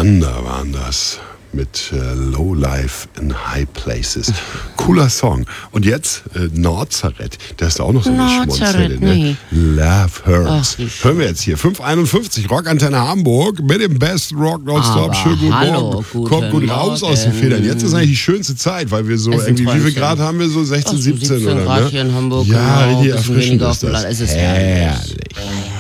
Thunder waren das mit Low Life in High Places. Cooler Song. Und jetzt Nazareth. Da ist auch noch so eine Schmonzelle. Ne? Love Hurts. Hören wir jetzt hier. 5:51 Rockantenne Hamburg mit dem Best Rock Nonstop. Schönen guten Morgen. Kommt gut raus aus den Federn. Jetzt ist eigentlich die schönste Zeit, weil wir so irgendwie, wie viel Grad haben wir? So 16, 17 oder? 17 Grad hier in Hamburg. Ja, genau, richtig erfrischend ist es ist herrlich.